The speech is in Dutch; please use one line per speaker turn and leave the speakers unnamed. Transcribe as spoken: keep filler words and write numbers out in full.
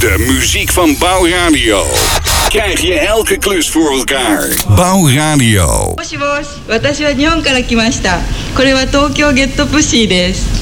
De muziek van Bouwradio. Krijg je elke klus voor elkaar. Bouwradio.
もしもし、私は日本から来ました。これは東京ゲットプッシーです。